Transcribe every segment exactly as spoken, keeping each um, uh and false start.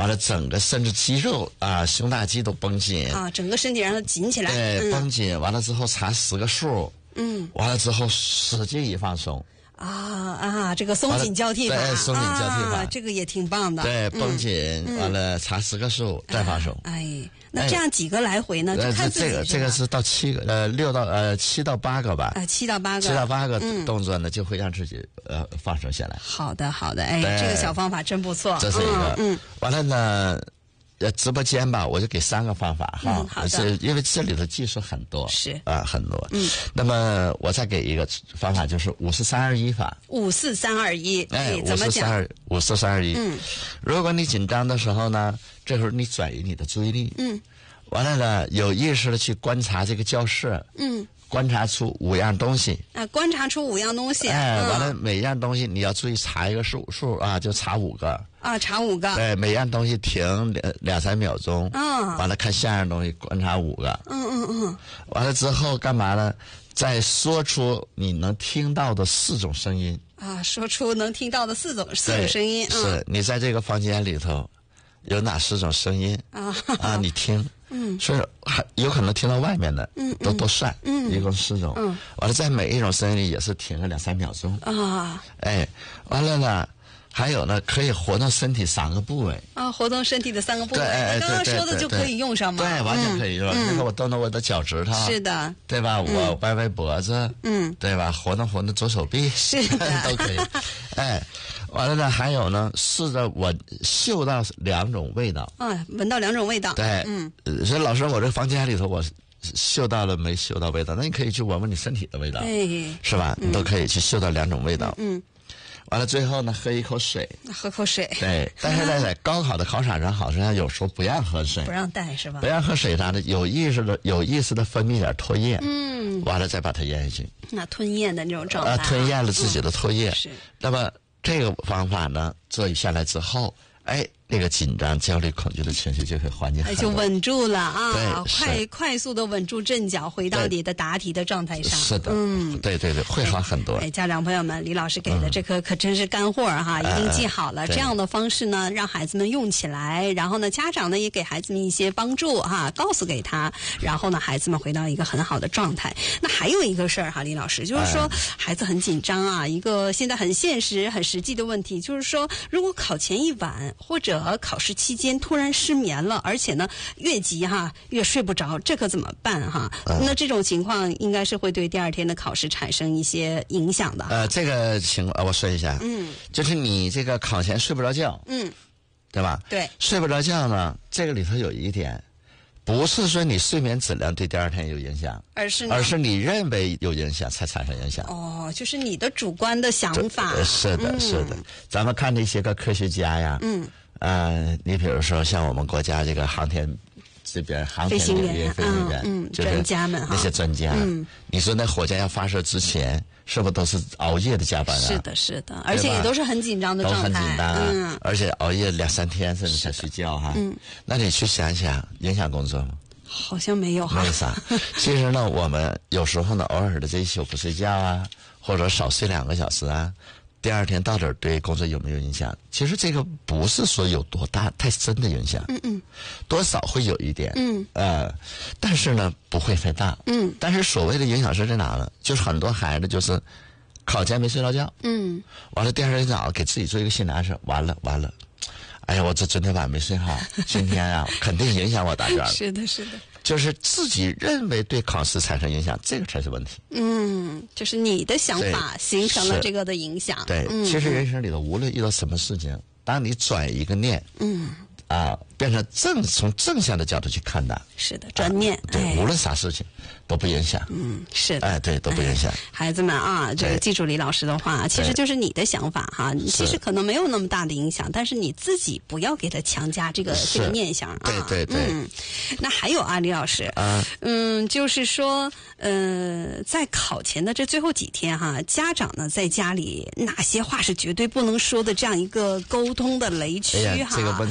完了整个甚至肌肉啊，胸大肌都绷紧啊，整个身体让它紧起来， 对， 嗯、 绷紧。完了之后查十个数， 嗯， 完了之后使劲一放松。 啊啊，这个松紧交替法， 对，松紧交替法、 啊，这个也挺棒的。 对，绷紧，嗯、完了查十个数、嗯、再放松。 哎，那这样几个来回呢？ 呃， 就看自己这个这个是到七个，呃，六到呃七到八个吧。 呃，七到八个， 七到八个动作呢，嗯、就会让自己呃放松下来。 好的，好的，哎，这个小方法真不错。 这是一个， 嗯， 完了呢。呃，直播间吧，我就给三个方法哈， 嗯、好的， 是因为这里的技术很多， 是啊、呃，很多。 嗯， 那么我再给一个方法，就是五四三二一法。 五四三二一， 哎， 怎么讲？ 五四三二一。 嗯， 如果你紧张的时候呢，这时候你转移你的注意力， 嗯， 完了呢，有意识的去观察这个教室， 嗯。 观察出五样东西啊，观察出五样东西。 哎， 嗯、 完了每样东西你要注意查一个数数啊，就查五个啊，查五个。 对，每样东西停两两三秒钟。 嗯， 完了看下样东西，观察五个。 嗯嗯嗯。 完了之后干嘛呢？再说出你能听到的四种声音。 啊，说出能听到的四种四种声音。 嗯、是你在这个房间里头有哪四种声音啊？ 啊，你听。 嗯， 是还有可能听到外面的， 嗯， 都都算， 嗯， 一共四种， 嗯， 完了在每一种声音里也是停个两三秒钟啊， 哎，完了呢，还有呢，可以活动身体三个部位啊，活动身体的三个部位， 对，哎， 刚刚说的就可以用上吗？ 对，完全可以用。 嗯、 那个我动动我的脚趾头， 是的， 对吧？ 嗯、 我歪歪脖子， 嗯， 对吧？活动活动左手臂， 是的， 都可以。哎，完了呢，还有呢，试着闻嗅到两种味道。 啊，闻到两种味道。 对， 嗯， 所以老师，我这房间里头我嗅到了没嗅到味道？那你可以去闻闻你身体的味道， 哎， 是吧？ 嗯、 你都可以去嗅到两种味道。 嗯。嗯完了，最后呢，喝一口水， 喝口水。 对，但是在高考的考场上，好像有时候不让喝水， 不让带是吧？ 不让喝水啥的，有意识的、有意识的分泌点唾液， 嗯， 完了再把它咽下去。 那吞咽的那种状态、啊， 呃，吞咽了自己的唾液。 嗯、是。 那么这个方法呢，做下来之后，哎，那个紧张、焦虑、恐惧的情绪就会缓解很多， 就稳住了啊！ 对， 快快速的稳住阵脚，回到你的答题的状态上。 是的， 嗯， 对对对，会好很多。 哎，家长朋友们，李老师给的这颗可真是干货哈， 嗯、 一定记好了。 呃、 这样的方式呢，让孩子们用起来，然后呢，家长呢也给孩子们一些帮助哈，告诉给他，然后呢，孩子们回到一个很好的状态。那还有一个事儿哈，李老师就是说，孩子很紧张啊，一个现在很现实、很实际的问题，就是说，如果考前一晚或者考试期间突然失眠了，而且呢越急哈越睡不着，这可怎么办哈？ 嗯、 那这种情况应该是会对第二天的考试产生一些影响的。 呃，这个情况我说一下， 嗯， 就是你这个考前睡不着觉， 嗯， 对吧？ 对， 睡不着觉呢，这个里头有一点，不是说你睡眠质量对第二天有影响， 而是而是你认为有影响才产生影响。 哦，就是你的主观的想法。 是的， 嗯、 是的。咱们看那些个科学家呀， 嗯。 呃，你比如说像我们国家这个航天这边航天领域飞行员， 嗯， 就是专家们那些专家， 嗯， 你说那火箭要发射之前，是不是都是熬夜的加班啊？ 是的，是的，而且也都是很紧张的状态， 都很紧张、啊， 嗯， 而且熬夜两三天甚至才睡觉哈、啊。 嗯， 那你去想想，影响工作吗？ 好像没有哈。 没啥。其实呢，我们有时候呢，偶尔的这一宿不睡觉啊，或者少睡两个小时啊。第二天到底对工作有没有影响？其实这个不是说有多大太深的影响， 嗯嗯， 多少会有一点， 嗯， 呃，但是呢不会太大， 嗯。 但是所谓的影响是在哪呢？就是很多孩子就是考前没睡着觉， 嗯， 完了第二天早上给自己做一个心理暗示，完了完了，哎呀，我这昨天晚上没睡好，今天啊肯定影响我答卷了。 是的，是的。 就是自己认为对考试产生影响，这个才是问题。 嗯，就是你的想法形成了这个的影响。 对， 嗯、 其实人生里头，无论遇到什么事情，当你转一个念， 嗯， 啊，变成正从正向的角度去看待， 是的，转念， 啊、对、 哎， 无论啥事情都不影响。 嗯，是的， 哎，对，都不影响。 哎、孩子们啊，这个记住李老师的话，其实就是你的想法哈，其实可能没有那么大的影响，但是你自己不要给他强加这个这个念想啊。 对对对。 嗯，那还有啊，李老师， 啊， 嗯，就是说，呃，在考前的这最后几天哈，家长呢在家里哪些话是绝对不能说的这样一个沟通的雷区哈？ 哎呀，这个问题问得特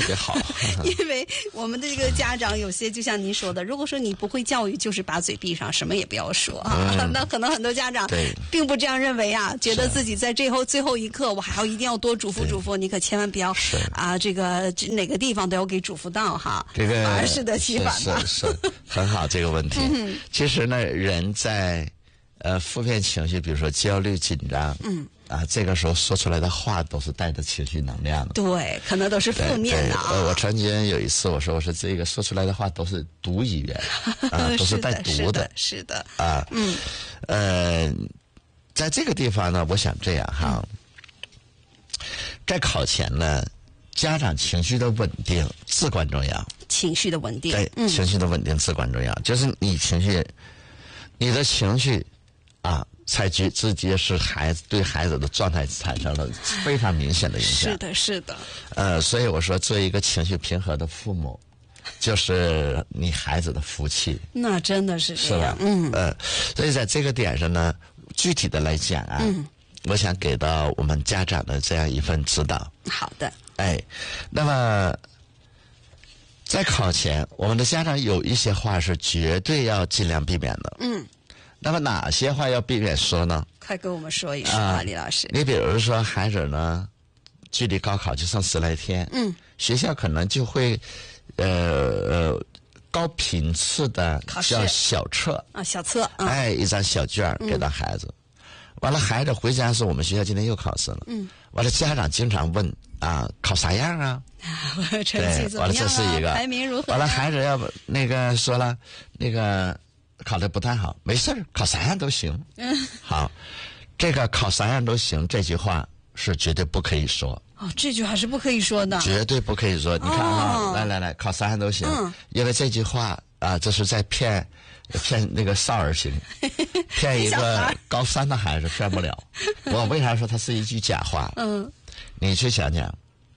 特别好。 因为我们的这个家长有些就像您说的，如果说你不会教育，就是把嘴闭上，什么也不要说啊。嗯、那可能很多家长并不这样认为啊，觉得自己在最后最后一刻，我还要一定要多嘱咐嘱咐，你可千万不要啊，这个哪个地方都要给嘱咐到哈。 这个反而适得其反是是是很好这个问题。嗯、其实呢，人在呃负面情绪，比如说焦虑、紧张，嗯。啊，这个时候说出来的话都是带着情绪能量的， 对，可能都是负面的啊。 呃，我曾经有一次我说，我说这个说出来的话都是毒语言，啊，都是带毒的，是的， 是的啊，嗯，呃，在这个地方呢，我想这样哈，嗯、在考前呢，家长情绪的稳定至关重要， 情绪的稳定， 对，嗯、情绪的稳定至关重要，就是你情绪，你的情绪啊。才直直接是孩子对孩子的状态产生了非常明显的影响。 是的，是的。 呃，所以我说，做一个情绪平和的父母，就是你孩子的福气。 那真的是这样，是吧？嗯。呃，所以在这个点上呢，具体的来讲啊，嗯、我想给到我们家长的这样一份指导。 好的。 哎，那么在考前，我们的家长有一些话是绝对要尽量避免的。嗯。那么哪些话要避免说呢？ 快跟我们说一说啊，啊李老师。 你比如说，孩子呢，距离高考就剩十来天，嗯，学校可能就会，呃呃，高频次的叫小测啊，小测，嗯、 哎，一张小卷给到孩子。嗯、完了，孩子回家说我们学校今天又考试了，嗯，完了家长经常问啊，考啥样啊？ 成绩怎么样啊？ 完了，这是一个排名如何、啊？ 完了，孩子要那个说了那个。考得不太好，没事儿，考啥样都行。嗯，好，这个考啥样都行这句话是绝对不可以说。 哦，这句话是不可以说的， 绝对不可以说。你看啊，哦、来来来，考啥样都行，嗯、因为这句话啊，这是在骗骗那个少儿型，骗一个高三的孩子骗不了。我为啥说它是一句假话？嗯，你去想想，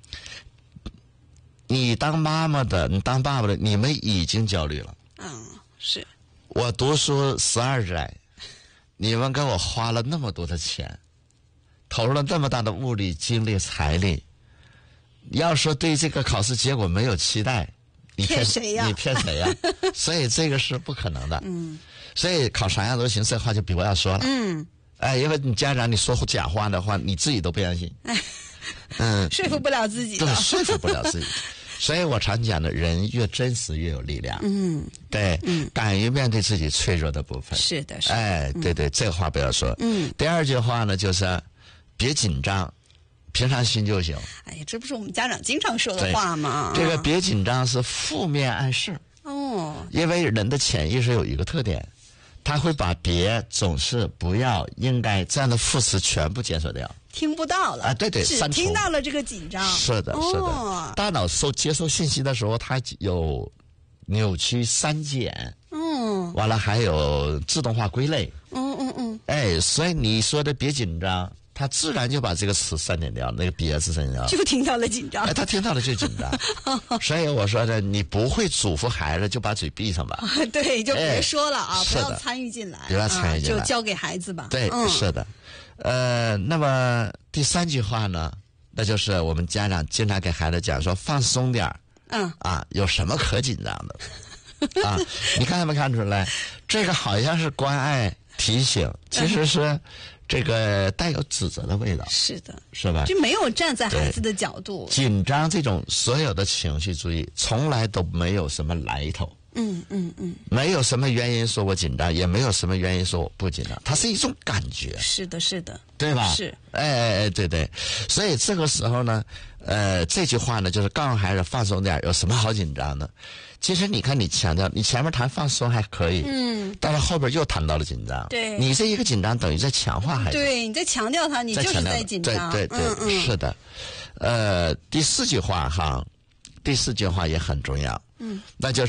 你当妈妈的，你当爸爸的，你们已经焦虑了。 嗯，是。 我读书十二载，你们给我花了那么多的钱，投入了那么大的物力、精力、财力。要说对这个考试结果没有期待，你骗谁呀？ 你骗谁呀？所以这个是不可能的。嗯。所以考啥样都行，这话就比我要说了。嗯。哎，因为你家长你说假话的话，你自己都不相信。哎。 嗯。说服不了自己。 对，说服不了自己。所以我常讲的，人越真实越有力量。嗯，对，嗯，敢于面对自己脆弱的部分。 是的，是的。 哎，对对，这个话不要说。嗯。第二句话呢，就是别紧张，平常心就行。 哎呀，这不是我们家长经常说的话吗？ 这个别紧张是负面暗示。哦。因为人的潜意识有一个特点，他会把别、总是、不要、应该这样的副词全部检索掉。 听不到了啊！ 对对， 只听到了这个紧张。 是的，是的。哦、大脑受接受信息的时候，它有扭曲、删减，嗯，完了还有自动化归类，嗯嗯嗯。哎，所以你说的别紧张，它自然就把这个词删减掉，那个别字删减掉， 就听到了紧张。 哎，他听到了就紧张。所以我说的，你不会嘱咐孩子，就把嘴闭上吧。 对，就别说了啊，哎、不要参与进来， 不要参与进来、 啊，就交给孩子吧。 对，嗯、是的。呃，那么第三句话呢，那就是我们家长经常给孩子讲说放松点儿，嗯，啊，有什么可紧张的？啊，你看没看出来？这个好像是关爱提醒，其实是这个带有指责的味道。 是的， 是吧？ 就没有站在孩子的角度。 紧张这种所有的情绪，注意，从来都没有什么来头。嗯嗯嗯，没有什么原因说我紧张，也没有什么原因说我不紧张，它是一种感觉。 是的，是的， 对吧？ 是， 哎哎哎，对对。所以这个时候呢，呃，这句话呢，就是告诉孩子放松点，有什么好紧张的？其实你看，你强调，你前面谈放松还可以，嗯，但是后边又谈到了紧张。 对， 你这一个紧张等于在强化孩子。 对，你在强调他，你就是在紧张。 对对对，嗯嗯是的。呃，第四句话哈，第四句话也很重要，嗯，那就是。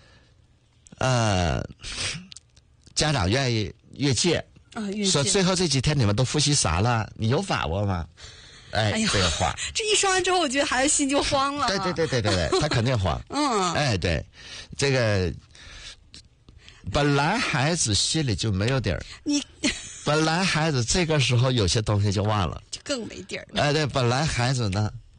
呃，家长愿意越界，啊、说最后这几天你们都复习啥了？你有把握吗？哎，哎这个话， 这一说完之后，我觉得孩子心就慌了。 对对对对对对，他肯定慌。嗯，哎，对，这个本来孩子心里就没有底儿， 你本来孩子这个时候有些东西就忘了， 就更没底儿了。 哎，对，本来孩子呢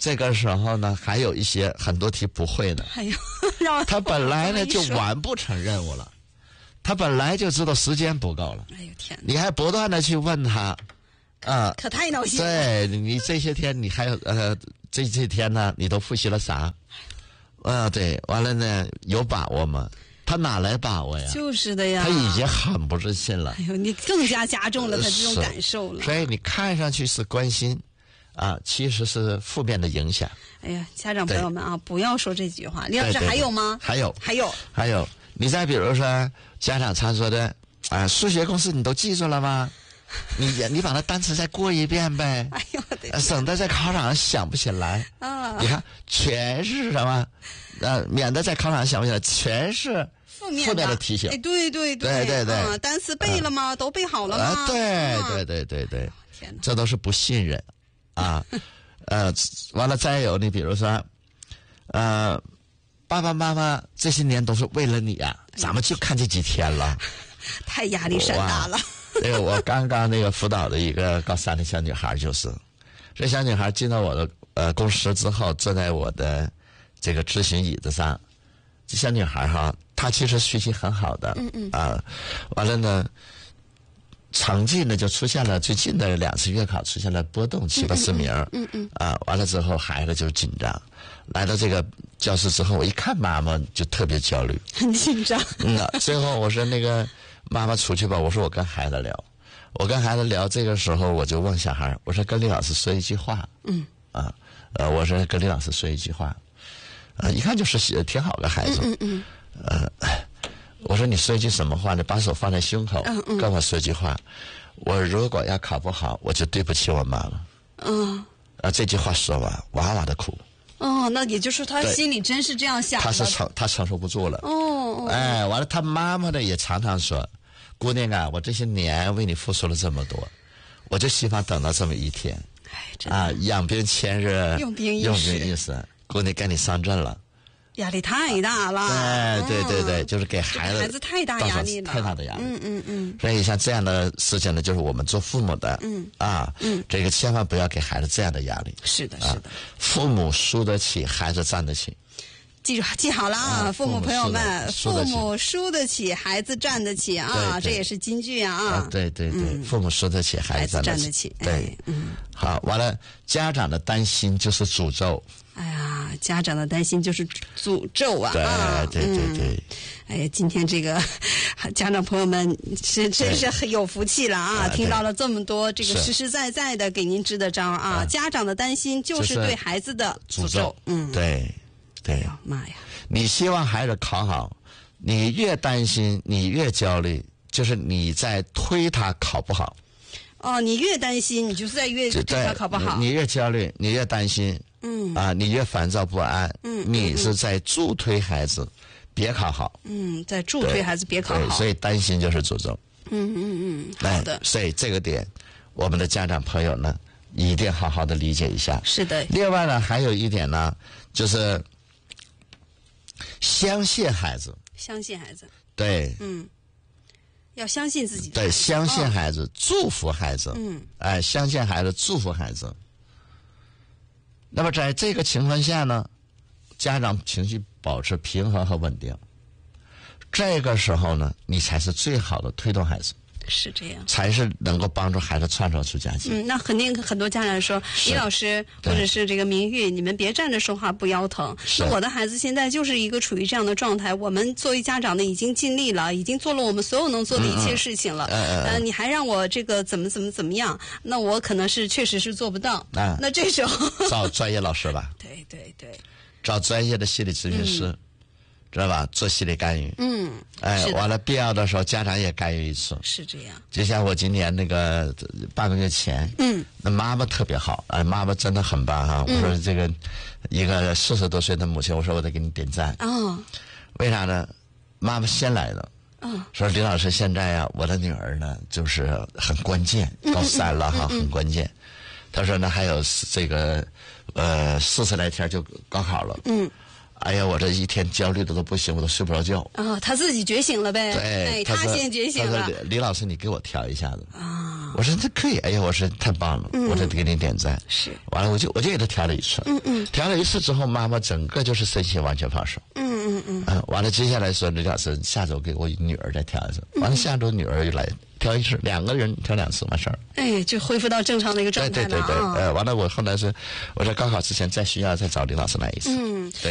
这个时候呢，还有一些很多题不会的。 哎呦，让我他本来呢就这么一说完不成任务了，他本来就知道时间不够了， 哎呦天哪， 你还不断的去问他，啊， 可太闹心了。 对你这些天你还有呃这些天呢，你都复习了啥？啊，对，完了呢，有把握吗？他哪来把握呀？ 就是的呀， 他已经很不自信了。 哎呦，你更加加重了他这种感受了。 所以你看上去是关心，啊，其实是负面的影响。 哎呀，家长朋友们啊，不要说这句话。李老师对对对还有吗？ 还有， 还有， 还有，你再比如说，家长常说的，啊，数学公式你都记住了吗？你你把那单词再过一遍呗， 哎呦我的天， 省得在考场上想不起来。 啊， 你看，全是什么？呃，免得在考场上想不起来，全是负面负面的提醒。 哎，对对对对对啊，单词背了吗？都背好了吗？ 啊，对啊对对对对， 天哪， 这都是不信任啊。呃，完了再有，你比如说，呃，爸爸妈妈这些年都是为了你啊，咱们就看这几天了。 太压力山大了。 这个我刚刚那个辅导的一个高三的小女孩，就是这小女孩进到我的呃公司之后，坐在我的这个咨询椅子上。这小女孩哈，她其实学习很好的，嗯嗯啊，完了呢，成绩呢就出现了最近的两次月考出现了波动，七八十名，嗯嗯啊，完了之后孩子就紧张，来到这个教室之后，我一看妈妈就特别焦虑， 很紧张。 嗯啊，最后我说那个妈妈出去吧，我说我跟孩子聊，我跟孩子聊，这个时候我就问小孩，我说跟李老师说一句话，嗯啊，呃，我说跟李老师说一句话，呃，一看就是挺好的孩子，嗯嗯，呃，我说你说一句什么话呢？把手放在胸口，嗯嗯，跟我说句话，我如果要考不好，我就对不起我妈妈， 嗯， 啊，这句话说完，哇哇的哭。 哦，那也就是说他心里真是这样想的。 他是承他承受不住了。 哦哦。 哎，完了，他妈妈呢也常常说：“姑娘啊，我这些年为你付出了这么多，我就希望等到这么一天。” 哎，真的啊，养兵千日， 用兵一时用兵一时。姑娘该你上阵了。 压力太大了。 哎，对对对， 嗯就是给孩子孩子太大压力了， 太大的压力。 嗯嗯嗯。 所以像这样的事情呢，就是我们做父母的，嗯啊，嗯，这个千万不要给孩子这样的压力。 是的，是的。 父母输得起，孩子站得起。 记住记好了啊， 啊父母朋友们， 父父母输得起母输得起，孩子站得起啊， 对对这也是金句啊。 啊，对对对， 嗯父母输得起，孩子站得起。 孩子站得起对， 嗯， 好，完了，家长的担心就是诅咒。 哎呀，家长的担心就是诅咒啊！ 对啊对对对。 嗯哎呀，今天这个家长朋友们是真是很有福气了啊！ 对听到了这么多这个是实实在在的给您支的招啊！ 嗯家长的担心就是就是对孩子的诅诅咒。 嗯， 对对， 妈呀！ 你希望孩子考好，你越担心，你越焦虑，就是你在推他考不好。 哦，你越担心，你就是在越对对他考不好。 你，你越焦虑，你越担心， 嗯啊，你越烦躁不安， 嗯你是在助推孩子别考好， 嗯，在助推孩子别考对， 好。 所以担心就是诅咒。 嗯嗯嗯， 哎好的， 所以这个点，我们的家长朋友呢，一定好好的理解一下。 是的， 另外呢，还有一点呢，就是相信孩子， 相信孩子， 对嗯，要相信自己的对， 孩子相信哦孩子，祝福孩子， 嗯， 哎，相信孩子，祝福孩子。那么在这个情况下呢，家长情绪保持平衡和稳定，这个时候呢，你才是最好的推动孩子， 是这样。 才是能够帮助孩子创造出佳绩。 嗯，那肯定很多家长说，李老师或对者是这个明玉，你们别站着说话不腰疼。 是那我的孩子现在就是一个处于这样的状态，我们作为家长的已经尽力了，已经做了我们所有能做的一切事情了。 嗯嗯嗯呃，你还让我这个怎么怎么怎么样？那我可能是确实是做不到。 啊那这时候， 找专业老师吧， 对对对， 找专业的心理咨询师，知道吧？做心理干预。 嗯， 哎是，的完了必要的时候家长也干预一次。 是这样。 就像我今年那个半个月前， 嗯， 那妈妈特别好，哎，妈妈真的很棒哈、我说这个一个四十多岁的母亲，我说我得给你点赞。 哦， 为啥呢？妈妈先来的。 嗯， 说李老师，现在呀、我的女儿呢，就是很关键，高三了哈，很关键。他说呢，还有这个呃四十来天就高考了。 嗯。 哎呀，我这一天焦虑的都不行，我都睡不着觉。 啊、他自己觉醒了呗。 对， 哎，他说先觉醒了他说李李老师，你给我调一下子。 啊。 我说这可以，哎呀，我说太棒了，嗯、我说给你点赞。 是， 完了我就我就给他调了一次， 嗯嗯， 调了一次之后，妈妈整个就是身心完全放手。 嗯嗯嗯， 嗯，完了接下来说李老师下周给我女儿再调一次，完了下周女儿又来调一次，两个人调两次完事儿。 哎，就恢复到正常的一个状态了。 对对对对，呃，完了我后来是，我在高考之前再需要再找李老师来一次。 嗯。